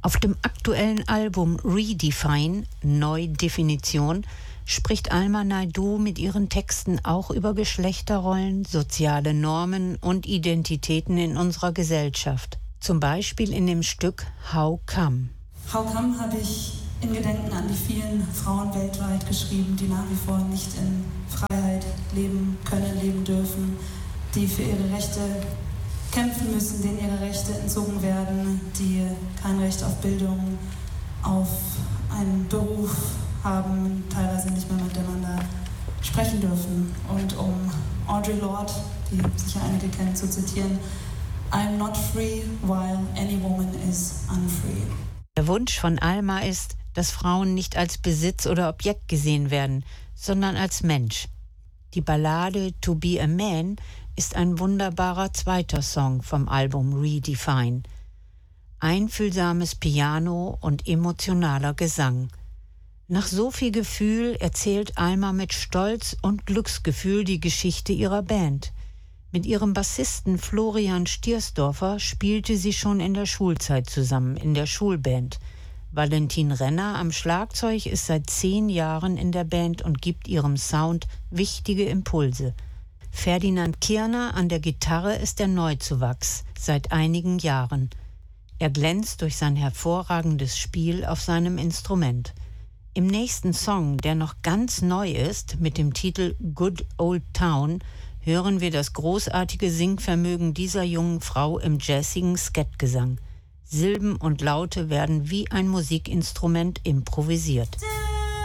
Auf dem aktuellen Album Redefine, Neudefinition, spricht Alma Naidoo mit ihren Texten auch über Geschlechterrollen, soziale Normen und Identitäten in unserer Gesellschaft. Zum Beispiel in dem Stück How Come. How Come habe ich in Gedenken an die vielen Frauen weltweit geschrieben, die nach wie vor nicht in Freiheit leben können, leben dürfen, die für ihre Rechte kämpfen müssen, denen ihre Rechte entzogen werden, die kein Recht auf Bildung, auf einen Beruf haben, teilweise nicht mehr miteinander sprechen dürfen. Und um Audre Lorde, die sicher einige kennen, zu zitieren: I'm not free while any woman is unfree. Der Wunsch von Alma ist, dass Frauen nicht als Besitz oder Objekt gesehen werden, sondern als Mensch. Die Ballade To Be a Man ist ein wunderbarer zweiter Song vom Album Redefine. Einfühlsames Piano und emotionaler Gesang. Nach so viel Gefühl erzählt Alma mit Stolz und Glücksgefühl die Geschichte ihrer Band. Mit ihrem Bassisten Florian Stiersdorfer spielte sie schon in der Schulzeit zusammen, in der Schulband. Valentin Renner am Schlagzeug ist seit 10 Jahren in der Band und gibt ihrem Sound wichtige Impulse. Ferdinand Kirner an der Gitarre ist der Neuzuwachs seit einigen Jahren. Er glänzt durch sein hervorragendes Spiel auf seinem Instrument. Im nächsten Song, der noch ganz neu ist, mit dem Titel Good Old Town, hören wir das großartige Singvermögen dieser jungen Frau im jazzigen Skettgesang. Silben und Laute werden wie ein Musikinstrument improvisiert.